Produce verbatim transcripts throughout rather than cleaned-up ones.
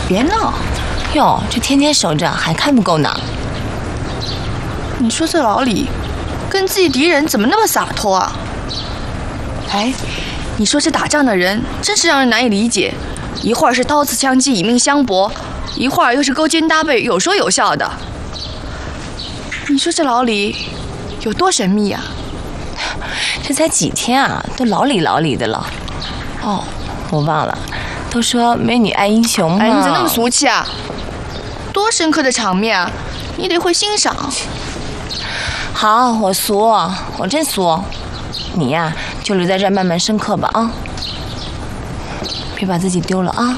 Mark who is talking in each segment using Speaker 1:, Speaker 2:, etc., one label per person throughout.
Speaker 1: 别闹！
Speaker 2: 哟，这天天守着还看不够呢。
Speaker 1: 你说这老李，跟自己敌人怎么那么洒脱啊？哎，你说这打仗的人真是让人难以理解，一会儿是刀刺枪击以命相搏，一会儿又是勾肩搭背有说有笑的。你说这老李有多神秘啊？
Speaker 2: 这才几天啊，都老李老李的了。哦，我忘了，都说美女爱英雄嘛。
Speaker 1: 哎，你怎么那么俗气啊？多深刻的场面啊，你得会欣赏。
Speaker 2: 好，我俗，我真俗。你呀，就留在这儿慢慢深刻吧啊！别把自己丢了啊！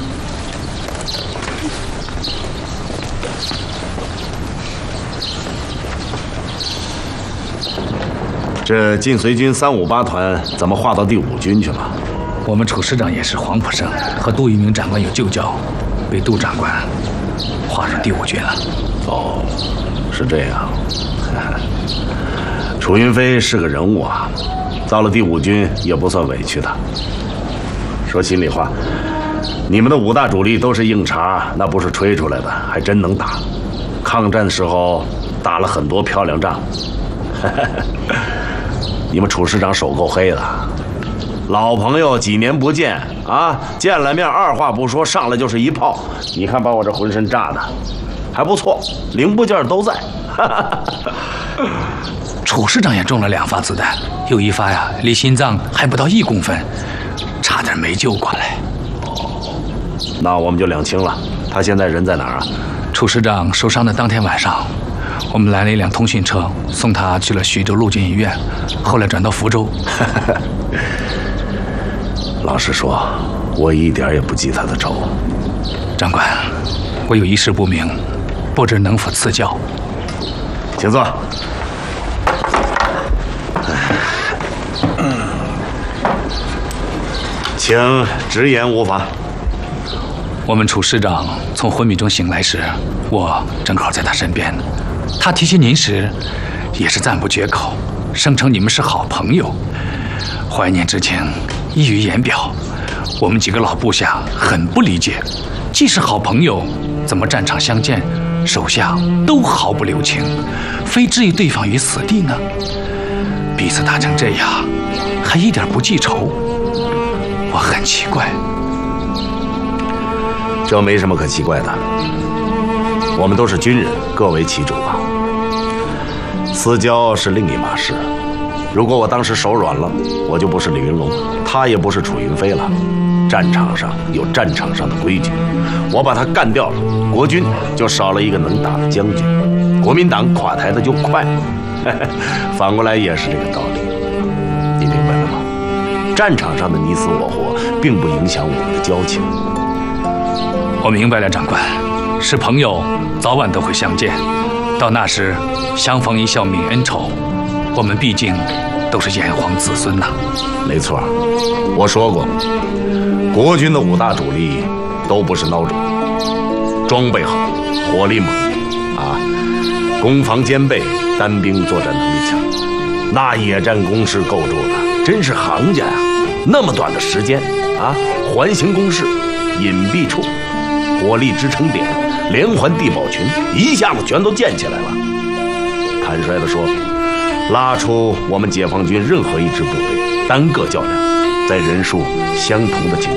Speaker 3: 这晋绥军三五八团怎么划到第五军去了？
Speaker 4: 我们楚师长也是黄埔生，和杜聿明长官有旧交，被杜长官划入第五军了。
Speaker 3: 哦，是这样。楚云飞是个人物啊，到了第五军也不算委屈的。说心里话，你们的五大主力都是硬茬，那不是吹出来的，还真能打。抗战时候打了很多漂亮仗。你们楚师长手够黑的，老朋友几年不见啊，见了面二话不说，上来就是一炮。你看把我这浑身炸的，还不错，零部件都在。
Speaker 4: 楚师长也中了两发子弹，有一发呀，离心脏还不到一公分，差点没救过来。
Speaker 3: 哦，那我们就两清了。他现在人在哪儿啊？
Speaker 4: 楚师长受伤的当天晚上，我们来了一辆通讯车，送他去了徐州陆军医院，后来转到福州。
Speaker 3: 老实说，我一点也不记他的仇。
Speaker 4: 长官，我有一事不明，不知能否赐教。
Speaker 3: 请坐。请直言无妨。
Speaker 4: 我们楚师长从昏迷中醒来时，我正好在他身边。他提起您时，也是赞不绝口，声称你们是好朋友，怀念之情溢于言表。我们几个老部下很不理解，既是好朋友，怎么战场相见，手下都毫不留情，非置于对方于死地呢？彼此打成这样，还一点不记仇，我很奇怪。
Speaker 3: 这没什么可奇怪的，我们都是军人，各为其主吧。私交是另一码事。如果我当时手软了，我就不是李云龙，他也不是楚云飞了。战场上有战场上的规矩，我把他干掉了，国军就少了一个能打的将军，国民党垮台的就快。反过来也是这个道理，你明白了吗？战场上的你死我活，并不影响我们的交情。
Speaker 4: 我明白了，长官，是朋友，早晚都会相见。到那时，相逢一笑泯恩仇。我们毕竟都是炎黄子孙呐。
Speaker 3: 没错，我说过，国军的五大主力都不是孬种，装备好，火力猛啊，攻防兼备，单兵作战能力强。那野战工事构筑的真是行家呀！那么短的时间啊，环形工事、隐蔽处、火力支撑点、连环地堡群，一下子全都建起来了。坦率地说，拉出我们解放军任何一支部队单个较量，在人数相同的情况